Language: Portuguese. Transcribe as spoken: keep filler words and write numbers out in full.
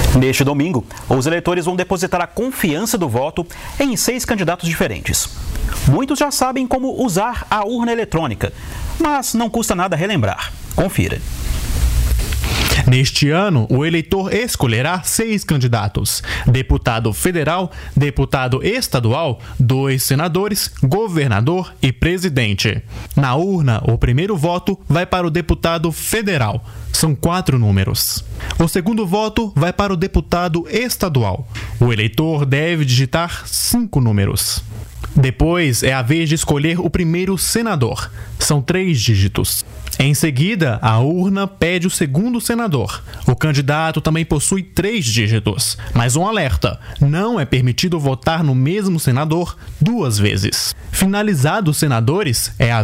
Neste domingo, os eleitores vão depositar a confiança do voto em seis candidatos diferentes. Muitos já sabem como usar a urna eletrônica, mas não custa nada relembrar. Confira. Neste ano, o eleitor escolherá seis candidatos: deputado federal, deputado estadual, dois senadores, governador e presidente. Na urna, o primeiro voto vai para o deputado federal. São quatro números. O segundo voto vai para o deputado estadual. O eleitor deve digitar cinco números. Depois é a vez de escolher o primeiro senador. São três dígitos. Em seguida, a urna pede o segundo senador. O candidato também possui três dígitos. Mas um alerta: não é permitido votar no mesmo senador duas vezes. Finalizados os senadores, é a